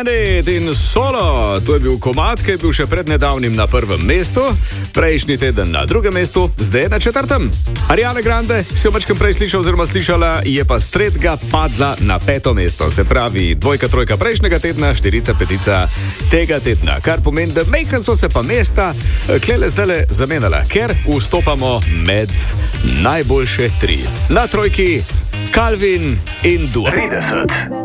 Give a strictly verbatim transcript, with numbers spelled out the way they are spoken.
Bandit in Solo. To je bil komad, ki je bil še pred nedavnim na prvem mestu, prejšnji teden na drugem mestu, zdaj na četrtem. Ariana Grande si jo mačkam prej slišal oziroma slišala, je pa s tretjega padla na peto mesto. Se pravi, dvojka, trojka prejšnjega tedna, štirica, petica tega tedna. Kar pomeni, da mejkan so se pa mesta klele zdajle zamenjala, ker vstopamo med najboljše tri. Na trojki Calvin in Dua. trideset.